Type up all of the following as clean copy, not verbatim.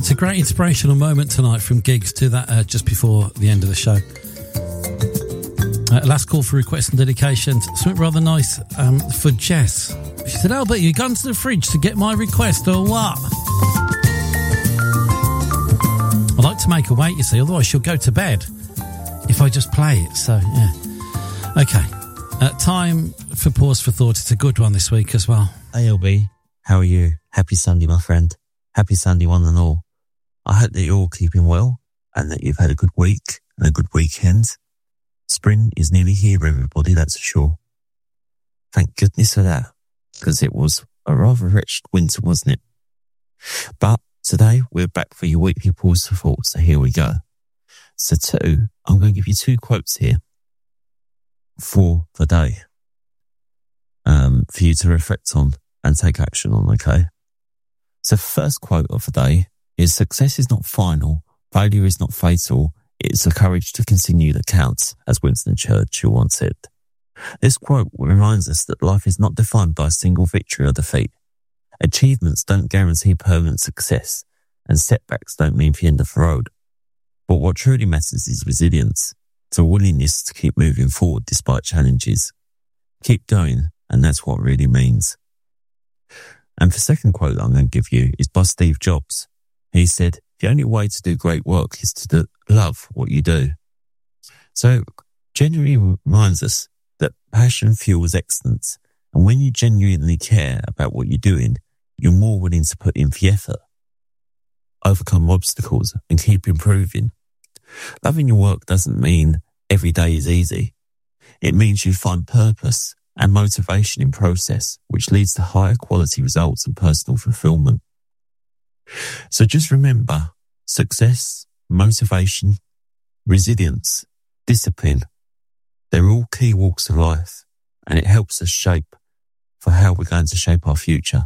It's a great inspirational moment tonight from Gigs to that just before the end of the show. Last call for requests and dedications. Something rather nice for Jess. She said, Albert, you gone to the fridge to get my request or what? I like to make her wait, you see, otherwise she'll go to bed if I just play it. So, yeah. Okay. Time for Pause for Thought. It's a good one this week as well. Hey, LB. How are you? Happy Sunday, my friend. Happy Sunday, one and all. I hope that you're all keeping well and that you've had a good week and a good weekend. Spring is nearly here, everybody, that's for sure. Thank goodness for that, because it was a rather wretched winter, wasn't it? But today, we're back for your weekly Pause for Thought, so here we go. So I'm going to give you 2 quotes here for the day, for you to reflect on and take action on, okay? So first quote of the day is, success is not final, failure is not fatal, it's the courage to continue that counts, as Winston Churchill once said. This quote reminds us that life is not defined by a single victory or defeat. Achievements don't guarantee permanent success, and setbacks don't mean the end of the road. But what truly matters is resilience. It's a willingness to keep moving forward despite challenges. Keep going, and that's what it really means. And the second quote that I'm going to give you is by Steve Jobs. He said, the only way to do great work is to love what you do. So, genuinely reminds us that passion fuels excellence. And when you genuinely care about what you're doing, you're more willing to put in the effort, overcome obstacles, and keep improving. Loving your work doesn't mean every day is easy. It means you find purpose and motivation in process, which leads to higher quality results and personal fulfillment. So just remember, success, motivation, resilience, discipline, they're all key walks of life, and it helps us shape for how we're going to shape our future.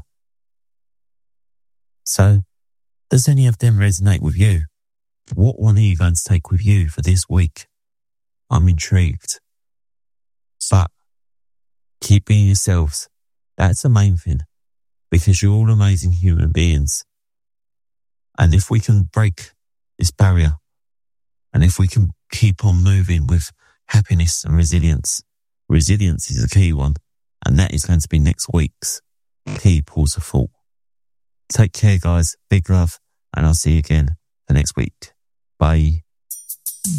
So, does any of them resonate with you? What one are you going to take with you for this week? I'm intrigued. But keep being yourselves. That's the main thing, because you're all amazing human beings. And if we can break this barrier, and if we can keep on moving with happiness and resilience is a key one, and that is going to be next week's key Pause for Thought. Take care, guys. Big love, and I'll see you again for next week. Bye.